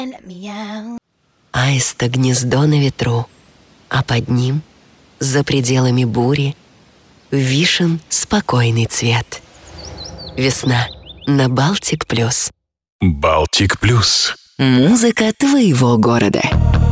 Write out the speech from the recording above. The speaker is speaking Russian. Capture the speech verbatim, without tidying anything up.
Аиста гнездо на ветру, а под ним, за пределами бури, вишен спокойный цвет. Весна на Балтик Плюс. Балтик Плюс. Музыка твоего города.